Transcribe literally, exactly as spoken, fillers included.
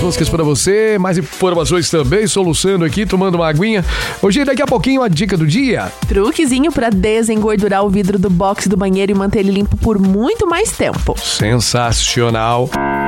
músicas pra você, mais informações também, soluçando aqui, tomando uma aguinha. Hoje, daqui a pouquinho, a dica do dia. Truquezinho pra desengordurar o vidro do box do banheiro e manter ele limpo por muito mais tempo. Sensacional.